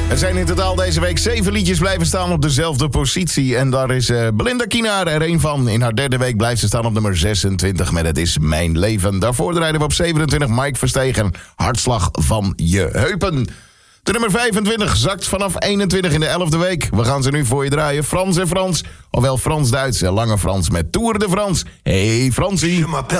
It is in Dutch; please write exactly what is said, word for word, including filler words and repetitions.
Er zijn in totaal deze week zeven liedjes blijven staan op dezelfde positie. En daar is uh, Belinda Kienaar er een van. In haar derde week blijft ze staan op nummer zesentwintig met Het is mijn leven. Daarvoor draaiden we op zevenentwintig Mike Verstegen, Hartslag van je heupen. De nummer vijfentwintig zakt vanaf eenentwintig in de elfde week. We gaan ze nu voor je draaien. Frans en Frans, ofwel Frans-Duits en Lange Frans met Tour de France. Hey Fransie.